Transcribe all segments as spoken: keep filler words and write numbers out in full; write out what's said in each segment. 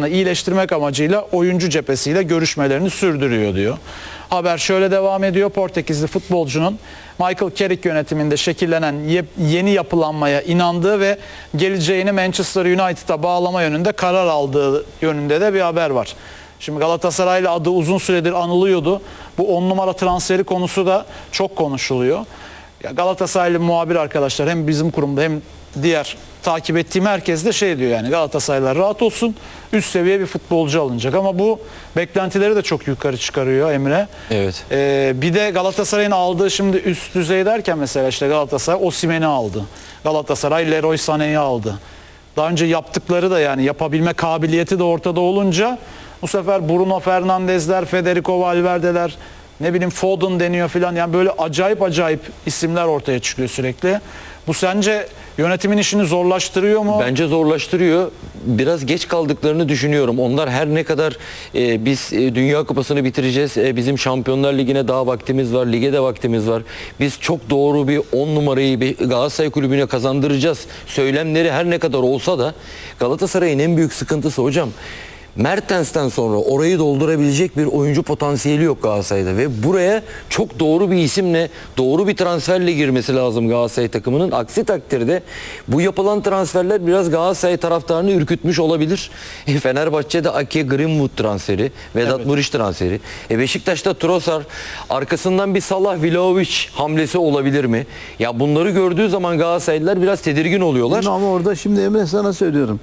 sıkıntılarını iyileştirmek amacıyla oyuncu cephesiyle görüşmelerini sürdürüyor diyor. Haber şöyle devam ediyor. Portekizli futbolcunun Michael Carrick yönetiminde şekillenen yeni yapılanmaya inandığı ve geleceğini Manchester United'a bağlama yönünde karar aldığı yönünde de bir haber var. Şimdi Galatasaray'la adı uzun süredir anılıyordu. Bu on numara transferi konusu da çok konuşuluyor. Ya Galatasaraylı muhabir arkadaşlar hem bizim kurumda hem diğer takip ettiğim herkes de şey diyor, yani Galatasaraylılar rahat olsun, üst seviye bir futbolcu alınacak. Ama bu beklentileri de çok yukarı çıkarıyor Emre. Evet. Ee, bir de Galatasaray'ın aldığı şimdi üst düzey derken mesela işte Galatasaray Osimhen'i aldı. Galatasaray Leroy Sané'yi aldı. Daha önce yaptıkları da, yani yapabilme kabiliyeti de ortada olunca bu sefer Bruno Fernandes'ler, Federico Valverde'ler, ne bileyim Foden deniyor filan, yani böyle acayip acayip isimler ortaya çıkıyor sürekli. Bu sence yönetimin işini zorlaştırıyor mu? Bence zorlaştırıyor. Biraz geç kaldıklarını düşünüyorum. Onlar her ne kadar e, biz e, Dünya Kupası'nı bitireceğiz, e, bizim Şampiyonlar Ligi'ne daha vaktimiz var, lige de vaktimiz var. Biz çok doğru bir on numarayı bir Galatasaray Kulübü'ne kazandıracağız söylemleri her ne kadar olsa da Galatasaray'ın en büyük sıkıntısı hocam, Mertens'ten sonra orayı doldurabilecek bir oyuncu potansiyeli yok Galatasaray'da ve buraya çok doğru bir isimle, doğru bir transferle girmesi lazım Galatasaray takımının. Aksi takdirde bu yapılan transferler biraz Galatasaray taraftarını ürkütmüş olabilir. E, Fenerbahçe'de Ake Greenwood transferi, Vedat evet. Muriç transferi. E, Beşiktaş'ta Trossard, arkasından bir Salah Vlahovic hamlesi olabilir mi? Ya bunları gördüğü zaman Galatasaraylılar biraz tedirgin oluyorlar. Ama orada şimdi Emre sana söylüyorum.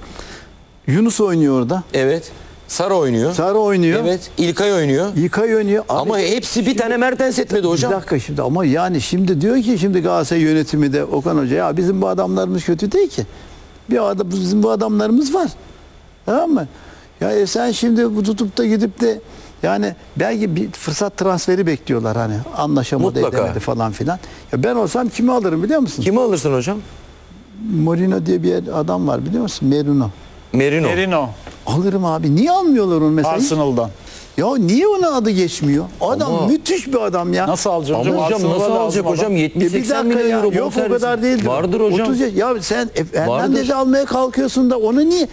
Yunus oynuyor orada. Evet. Sarı oynuyor. Sarı oynuyor. Evet. İlkay oynuyor. İlkay oynuyor. Abi, ama hepsi bir şimdi, tane Mertens etmedi hocam. Bir dakika şimdi, ama yani şimdi diyor ki şimdi Galatasaray yönetimi de Okan Hoca, ya bizim bu adamlarımız kötü değil ki. Bir adam, bizim bu adamlarımız var. Tamam mı? Ya e sen şimdi bu tutup da gidip de yani belki bir fırsat transferi bekliyorlar, hani anlaşamadı edemedi falan filan. Ya ben olsam kimi alırım biliyor musun? Kimi alırsın hocam? Morino diye bir adam var biliyor musun? Merino. Merino. Merino. Alırım abi. Niye almıyorlar onu mesela? Arsenal'dan. Ya niye onun adı geçmiyor? Adam ama müthiş bir adam ya. Nasıl alacak hocam? hocam, hocam nasıl alacak hocam? yetmiş seksen milyon euro yok bonservis. o kadar değildir. Vardır hocam. otuz yaş, ya sen Fernandez'i almaya kalkıyorsun da onu niye?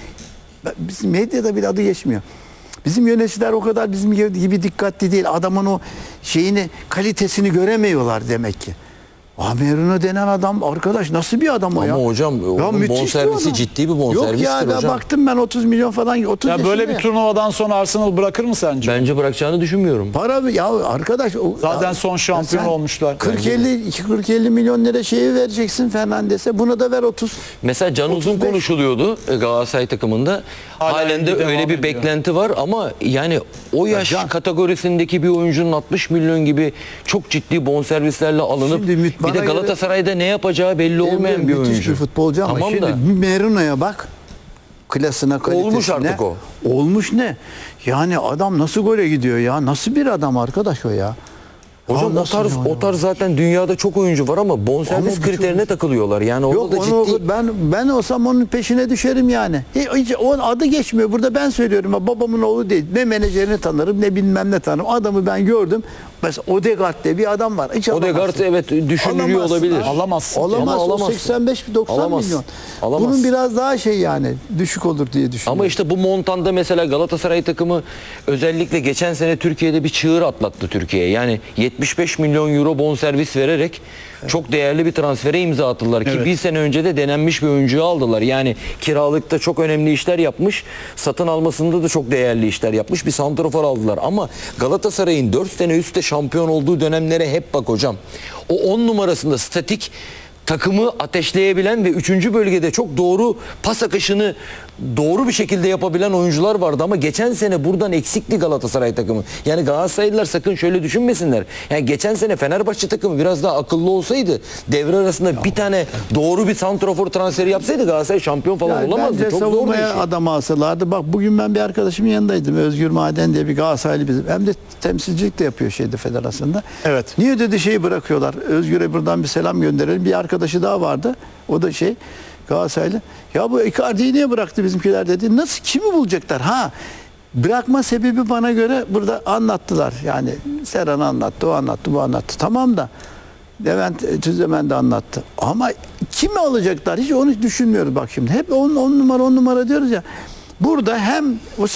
Bizim medyada bile adı geçmiyor. Bizim yöneticiler o kadar bizim gibi dikkatli değil. Adamın o şeyini, kalitesini göremiyorlar demek ki. Merino denen adam arkadaş nasıl bir adam o ya? Ama hocam ya bonservisi ciddi bir bonservistir hocam. Yok ya baktım ben otuz milyon falan. otuz ya böyle bir ya. turnuvadan sonra Arsenal bırakır mı sence? Bence bırakacağını düşünmüyorum. Para ya arkadaş. O, Zaten ya, son şampiyon olmuşlar. kırk elli milyon lira şeyi vereceksin Fernandes'e. Buna da ver otuz. Mesela Can Uzun konuşuluyordu Galatasaray takımında. Halen, Halen de öyle bir ediyor. beklenti var ama yani o yaş ya kategorisindeki bir oyuncunun altmış milyon gibi çok ciddi bonservislerle alınıp Şimdi, bir de Galatasaray'da göre, ne yapacağı belli olmayan bir oyuncu. Müthiş bir futbolcu ama tamam şimdi da. Merino'ya bak. Klasına, kalitesine. Olmuş artık o. Olmuş ne? Yani adam nasıl gole gidiyor ya? Nasıl bir adam arkadaş o ya? Hocam o tarz, o tarz zaten dünyada çok oyuncu var ama bonservis ama kriterine çok... takılıyorlar. Yani orada Yok, da onu, ciddi... ben ben olsam onun peşine düşerim yani. Hiç, hiç onun adı geçmiyor. Burada ben söylüyorum. Babamın oğlu değil. Ne menajerini tanırım ne bilmem ne tanırım. Adamı ben gördüm. Mesela Odegaard diye bir adam var. Hiç Odegaard evet düşünülüyor olabilir. Alamazsın. Alamaz. O seksen beş doksan alamaz. milyon. Alamaz. Bunun biraz daha şey yani düşük olur diye düşünüyorum. Ama işte bu montanda mesela Galatasaray takımı özellikle geçen sene Türkiye'de bir çığır atlattı Türkiye'ye. Yani yetmiş beş milyon euro bonservis vererek evet. çok değerli bir transfere imza attılar ki evet. bir sene önce de denenmiş bir oyuncuyu aldılar. Yani kiralıkta çok önemli işler yapmış, satın almasında da çok değerli işler yapmış bir santrafor aldılar. Ama Galatasaray'ın dört sene üstte şampiyon olduğu dönemlere hep bak hocam. O on numarasında statik takımı ateşleyebilen ve üçüncü bölgede çok doğru pas akışını doğru bir şekilde yapabilen oyuncular vardı ama geçen sene buradan eksikti Galatasaray takımı. Yani Galatasaraylılar sakın şöyle düşünmesinler. Yani geçen sene Fenerbahçe takımı biraz daha akıllı olsaydı devre arasında ya, bir tane doğru bir santrafor transferi yapsaydı Galatasaray şampiyon falan yani olamazdı. Bence çok zor bir şey. adam alsalardı. Bak bugün ben bir arkadaşımın yanındaydım. Özgür Maden diye bir Galatasaraylı bizim. Hem de temsilcilik de yapıyor şeyde federasyonda. Evet. Niye dedi şeyi bırakıyorlar. Özgür'e buradan bir selam gönderelim. Bir arkadaşı daha vardı. O da şey Galatasaraylı. Ya bu Icardi'yi niye bıraktı bizimkiler dedi. Nasıl, kimi bulacaklar? Ha, bırakma sebebi bana göre burada anlattılar. Yani Serhan anlattı, o anlattı, bu anlattı. Tamam da Levent Tüzemen de anlattı. Ama kimi alacaklar? Hiç onu düşünmüyoruz bak şimdi. Hep on numara on numara diyoruz ya. Burada hem o